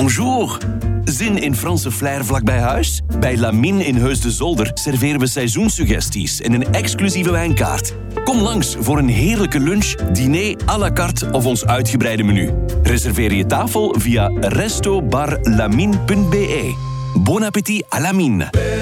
Bonjour. Zin in Franse flair vlak bij huis? Bij Lamine in Heus de Zolder serveren we seizoensuggesties en een exclusieve wijnkaart. Kom langs voor een heerlijke lunch, diner à la carte of ons uitgebreide menu. Reserveer je tafel via restobarlamine.be. Bon appétit à Lamine.